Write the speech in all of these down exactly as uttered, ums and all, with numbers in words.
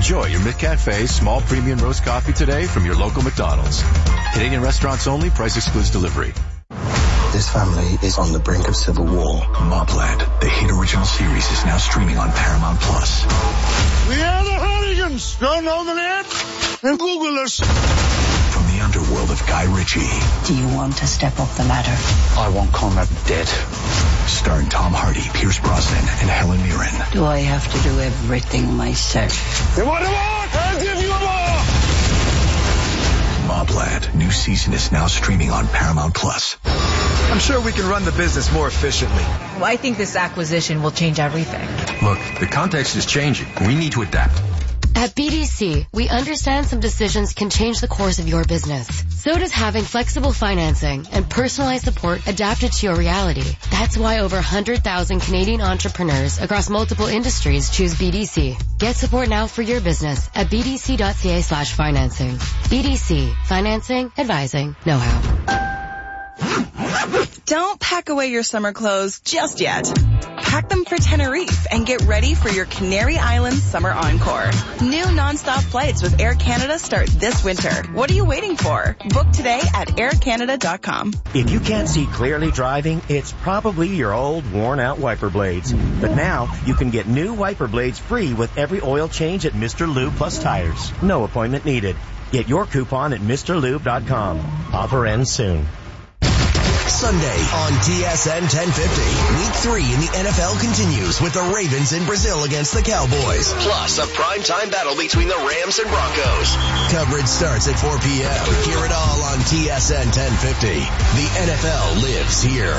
Enjoy your McCafe small premium roast coffee today from your local McDonald's. Canadian restaurants only. Price excludes delivery. This family is on the brink of civil war. Mobland, the hit original series, is now streaming on Paramount Plus. We are the Hooligans. Don't know the net? And Google us. From the underworld of Guy Ritchie. Do you want to step up the ladder? I want Conrad dead. Starring Tom Hardy, Pierce Brosnan, and Helen Mirren. Do I have to do everything myself? You want a more? I'll give you more. Mobland, new season is now streaming on Paramount Plus. I'm sure we can run the business more efficiently. Well, I think this acquisition will change everything. Look, the context is changing. We need to adapt. At B D C, we understand some decisions can change the course of your business. So does having flexible financing and personalized support adapted to your reality. That's why over one hundred thousand Canadian entrepreneurs across multiple industries choose B D C. Get support now for your business at bdc.ca slash financing. B D C. Financing, advising, know-how. Don't pack away your summer clothes just yet. Pack them for Tenerife and get ready for your Canary Islands Summer Encore. New nonstop flights with Air Canada start this winter. What are you waiting for? Book today at air canada dot com. If you can't see clearly driving, it's probably your old worn-out wiper blades. But now, you can get new wiper blades free with every oil change at Mister Lube Plus Tires. No appointment needed. Get your coupon at Mr Lube dot com. Offer ends soon. Sunday on T S N ten fifty. Week three in the N F L continues with the Ravens in Brazil against the Cowboys. Plus a primetime battle between the Rams and Broncos. Coverage starts at four p.m. Hear it all on T S N ten fifty. The N F L lives here.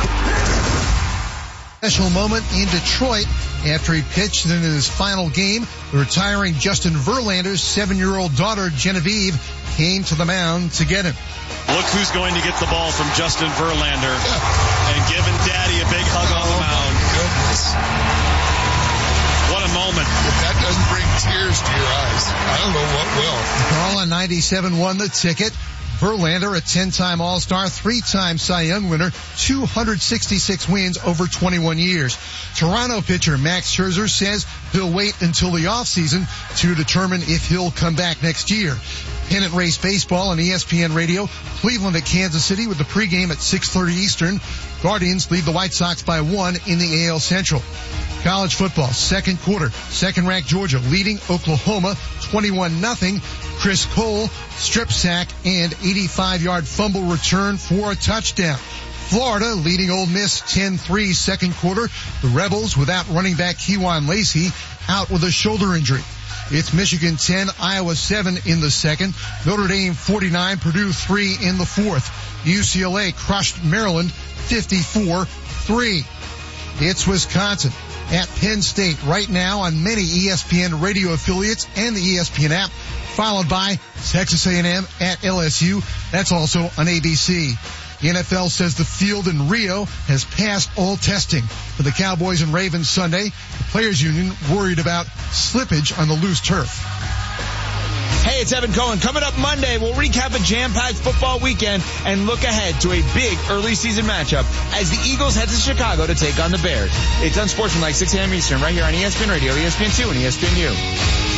Special moment in Detroit after he pitched in his final game. The retiring Justin Verlander's seven-year-old daughter, Genevieve, came to the mound to get him. Look who's going to get the ball from Justin Verlander and giving Daddy a big hug on the mound. Goodness. What a moment. If that doesn't bring tears to your eyes, I don't know what will. Carl on ninety-seven won the ticket. Verlander, a ten-time All-Star, three-time Cy Young winner, two hundred sixty-six wins over twenty-one years. Toronto pitcher Max Scherzer says he'll wait until the offseason to determine if he'll come back next year. Pennant race baseball on E S P N Radio. Cleveland at Kansas City with the pregame at six thirty Eastern. Guardians lead the White Sox by one in the A L Central. College football, second quarter. Second-ranked Georgia leading Oklahoma twenty-one nothing. Chris Cole, strip sack, and eighty-five-yard fumble return for a touchdown. Florida leading Ole Miss ten three second quarter. The Rebels without running back Kejuan Lacey out with a shoulder injury. It's Michigan ten, Iowa seven in the second. Notre Dame forty-nine, Purdue three in the fourth. U C L A crushed Maryland fifty-four three. It's Wisconsin at Penn State right now on many E S P N radio affiliates and the E S P N app, followed by Texas A and M at L S U. That's also on A B C. The N F L says the field in Rio has passed all testing for the Cowboys and Ravens Sunday. The Players Union worried about slippage on the loose turf. Hey, it's Evan Cohen. Coming up Monday, we'll recap a jam-packed football weekend and look ahead to a big early season matchup as the Eagles head to Chicago to take on the Bears. It's Unsportsmanlike, six a.m. Eastern, right here on E S P N Radio, E S P N two, and E S P N U.